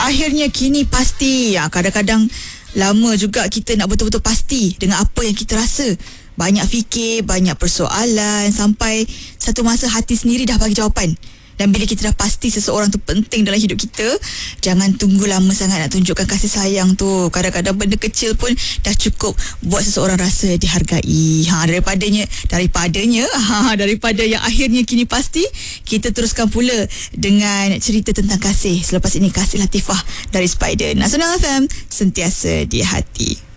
akhirnya kini pasti. Kadang-kadang lama juga kita nak betul-betul pasti dengan apa yang kita rasa. Banyak fikir, banyak persoalan, sampai satu masa hati sendiri dah bagi jawapan. Dan bila kita dah pasti seseorang tu penting dalam hidup kita, jangan tunggu lama sangat nak tunjukkan kasih sayang tu. Kadang-kadang benda kecil pun dah cukup buat seseorang rasa dihargai. Daripada yang akhirnya kini pasti, kita teruskan pula dengan cerita tentang kasih. Selepas ini kasih Latifah dari Spider. Nasional FM, sentiasa di hati.